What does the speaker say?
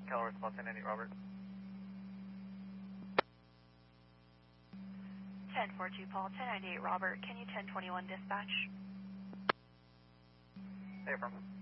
Cal response 1098 Robert. 1042 Paul, 1098 Robert, can you 1021 dispatch? Hey, from